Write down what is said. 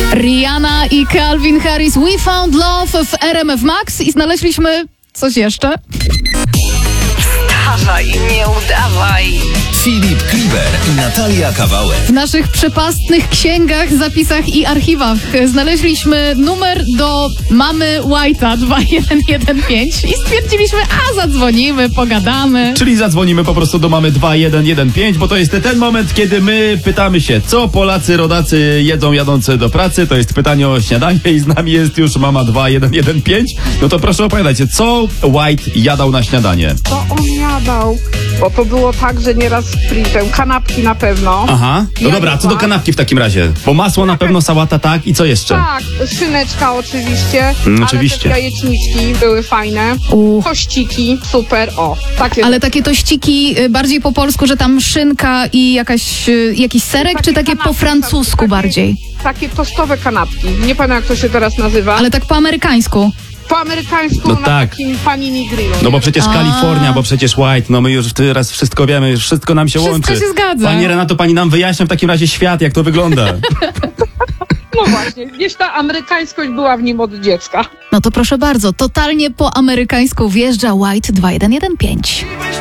Rihanna i Calvin Harris, We Found Love w RMF Max i znaleźliśmy coś jeszcze. Wstawaj, nie udawaj. Filip Kliber i Natalia Kawałek. W naszych przepastnych księgach, zapisach i archiwach znaleźliśmy numer do mamy White'a 2115 i stwierdziliśmy, zadzwonimy, pogadamy. Czyli zadzwonimy po prostu do mamy 2115, bo to jest ten moment, kiedy my pytamy się, co Polacy, rodacy jedzą jadący do pracy. To jest pytanie o śniadanie i z nami jest już mama 2115. No to proszę opowiadajcie, co White jadał na śniadanie? Co on jadał? Bo to było tak, że nieraz sprintem, kanapki na pewno. Aha, no dobra, a co do kanapki w takim razie? Bo masło na pewno, sałata tak i co jeszcze? Tak, szyneczka oczywiście, oczywiście. ale też jajeczniczki były fajne, tościki, super, takie. Ale takie tościki bardziej po polsku, że tam szynka i jakiś serek, czy takie po francusku bardziej? Takie tostowe kanapki, nie pamiętam jak to się teraz nazywa. Ale tak po amerykańsku. Po amerykańsku No na tak. takim panini grillu. No bo przecież Kalifornia, bo przecież White, no my już teraz wszystko wiemy, już wszystko nam się łączy. Wszystko się zgadza. Pani Renato, pani nam wyjaśnia w takim razie świat, jak to wygląda. No właśnie, gdzieś ta amerykańskość była w nim od dziecka. No to proszę bardzo, totalnie po amerykańsku wjeżdża White 2115.